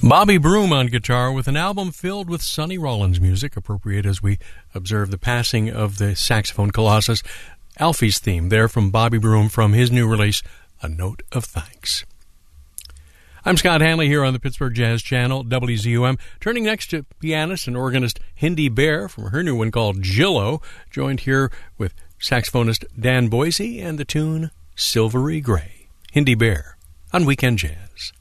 Bobby Broom on guitar with an album filled with Sonny Rollins music, appropriate as we observe the passing of the saxophone colossus. Alfie's theme there from Bobby Broom from his new release, A Note of Thanks. I'm Scott Hanley here on the Pittsburgh Jazz Channel, WZUM. Turning next to pianist and organist Hindi Bear from her new one called Jillo, joined here with saxophonist Dan Boise and the tune Silvery Gray. Hindi Bear on Weekend Jazz.